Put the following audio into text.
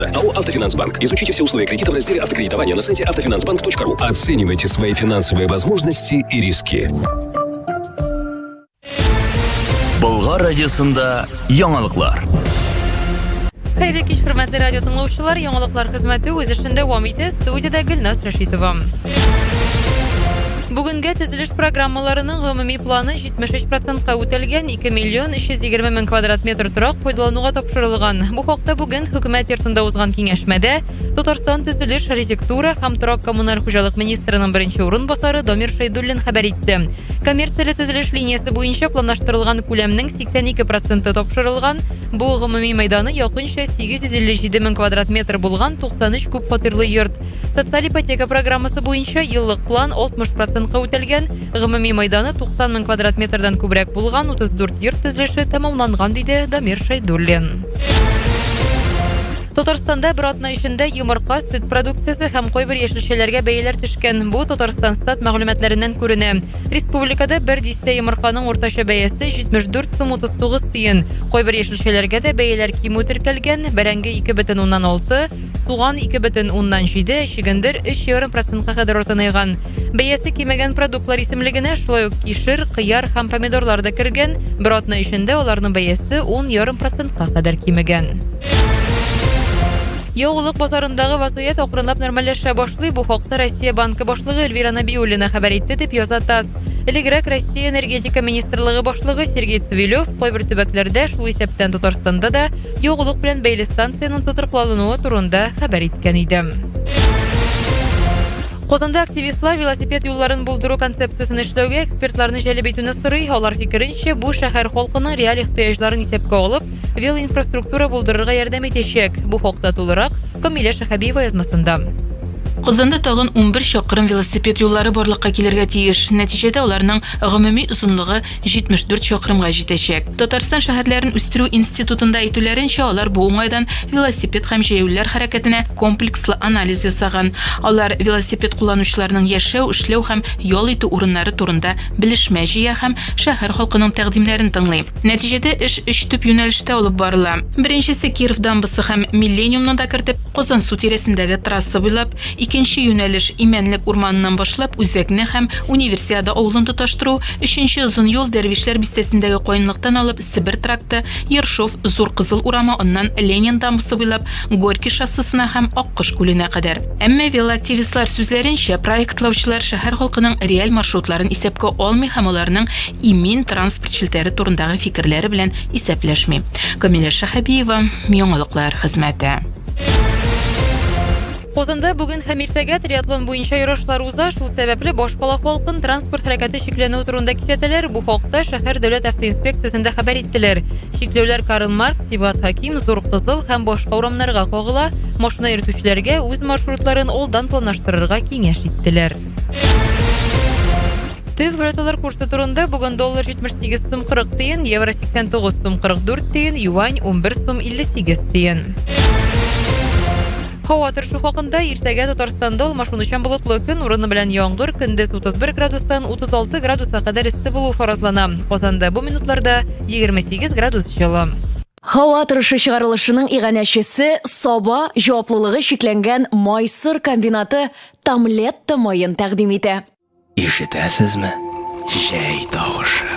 АО «Автофинансбанк». Изучите все условия кредита в разделе автокредитования на сайте автофинансбанк.ру. Оценивайте свои финансовые возможности и риски. Болгар радиосында яңалыклар. Хәерле кич, хөрмәтле радио тыңлаучылар, яңалыклар хезмәте үз эшендә дәвам итә. Студиядә Гөлназ Рәшитова. Бүгенге төзелеш программаларының гомуми планы 73%-ка үтәлгән, 2,320,000 квадрат метр торак файдалануга тапшырылган. Бу хакта бүген хөкүмәт йортында узган киңәшмәдә Татарстан төзелеш, архитектура һәм торак коммуналь хуҗалык министрының беренче урынбасары Дамир Шәйдуллин хәбәр итте. Коммерцияле төзелеш линиясе буенча планлаштырылган күләмнең 82% тапшырылган. Бу гомуми мәйданы якынча 857,000 квадрат метр булган 93 күп фатирлы йорт. Социаль ипотека программасы буенча еллык план 60%-ка үтәлгән, гомуми мәйданы 90,000 квадрат метрдан күбрәк булган 34 йорт төзелеше тәмамланган, диде Дамир Шәйдуллин. Татарстанда бер атна эчендә йомырка, сөт продукциясе һәм кайбер яшелчәләргә бәяләр төшкән. Бу Татарстан стат мәгълүматларыннан күренә. Республикада бер дистә йомырканың уртача бәясе 74 сум 39 тиен. Кайбер яшелчәләргә дә бәяләр кимү теркәлгән. Бәрәңге 2,6, суган 2,7, чигендер 3,5%-ка кадәр артыган. Бәясе кимәгән продуктлар исемлегенә шулай ук кишер, кыяр һәм помидорлар да кергән. Бер атна эчендә аларның бәясе 10,5%-ка кадәр кимәгән. Яулык базарындагы вазгыять акрынлап нормальләшә башлый. Бу хакта Россия банкы башлыгы Эльвира Набиуллина хәбәр итте, дип яза ТАСС. Элегрәк Россия энергетика министрлыгы башлыгы Сергей Цивилев кайбер төбәкләрдә, шул исәптән Татарстанда да яулык белән бәйле станциянең тотрыклануы турында хәбәр иткән иде. Казанда активистлар велосипед юлларын булдыру концепциясын эшләүгә экспертларны җәлеп итүне сорый. Алар фикеренчә, бу шәһәр халкының реаль ихтыяҗларын исәпкә алып, велоинфраструктура булдырырга ярдәм итәчәк. Бу хакта тулырак Камилә Шәһәбиева язмасында. Казанда тагын 11 чакрым велосипед юллары барлыкка килергә тиеш. Нәтиҗәдә аларның гомуми озынлыгы 74 чакрымга җитәчәк. Татарстан шәһәрләрен үстерү институтында әйтүләренчә, алар бу уңайдан велосипед һәм җәяүләр хәрәкәтенә комплекслы анализ ясаган. Алар велосипед кулланучыларның яшәү, эшләү һәм ял итү урыннары турында белешмә җыя һәм шәһәр халкының тәкъдимнәрен тыңлый. Нәтиҗәдә эш 3 төп юнәлештә алып барыла. Беренчесе Киров дамбасы һәм Миллениумны да кертеп, Казан су тирәсендәге трасса буйлап, икенче юнәлеш Имәнлек урманынан башлап Үзәкне һәм Универсиада авылын тоташтыру, өченче озын юл Дәрвишләр бистәсендәге каенлыктан алып Сибир тракты, Ершов, Зур Кызыл урамы, аннан Ленин дамбасы буйлап Горький шоссесына һәм Аккош күленә кадәр. Әмма велоактивистлар сүзләренчә, проектлаучылар шәһәр халкының реаль маршрутларын исәпкә алмый һәм аларның имин транспорт челтәре турындагы фикерләре белән исәпләшми. Камилә Шәһәбиева, яңалыклар хезмәте. Казанда бүген һәм иртәгә триатлон буенча ярышлар уза. Шул сәбәпле башкала халкын транспорт хәрәкәте чикләнү турында кисәтәләр. Бу хакта шәһәр дәүләт автоинспекциясендә хәбәр иттеләр. Чикләүләр Карл Маркс, Сибат Хаким, Зур Кызыл һәм башка урамнарга кагыла. Машина йөртүчеләргә үз маршрутларын алдан планлаштырырга киңәш иттеләр. Төп валюталар курсы турында бүген доллар 78 сум 40 тиен, евро 89 сум 44 тиен, юань 11 сум 58 тиен. Һава торышы хакында иртәгә Татарстанда алмашынучан болытлы көн, урыны белән яңгыр, көндез 31 градустан 36 градуска кадәр эссе булу фаразлана. Казанда бу минутларда 28 градус җылы. Һава торышы чыгарылышының иганәчесе Саба җаваплылыгы шикләнгән майсыр комбинаты Тамлетта майын тәкъдим итә. Ишетәсезме? Җәй тавышы.